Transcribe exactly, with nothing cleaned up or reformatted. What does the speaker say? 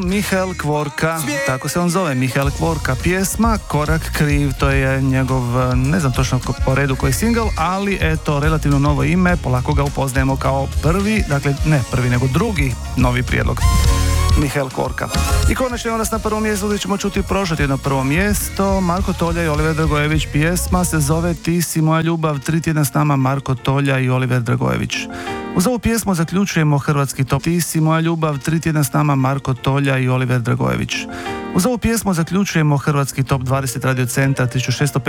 Mihael Kvorka, tako se on zove, Mihael Kvorka, pjesma Korak kriv, to je njegov, ne znam točno po redu koji singl, ali eto, relativno novo ime, polako ga upoznajemo kao prvi, dakle ne prvi, nego drugi novi prijedlog. Mihael Kvorka. I konačno je nas na prvom mjestu, gdje ćemo čuti prošlo jedno prvo mjesto, Marko Tolja i Oliver Dragojević, pjesma se zove Ti si moja ljubav, tri tjedna s nama Marko Tolja i Oliver Dragojević. Uz ovu pjesmu zaključujemo hrvatski top. Ti si moja ljubav, tri tjedna s nama Marko Tolja i Oliver Dragojević. Uz ovu pjesmu zaključujemo hrvatski top dvadeset Radio Centar tisuću šesto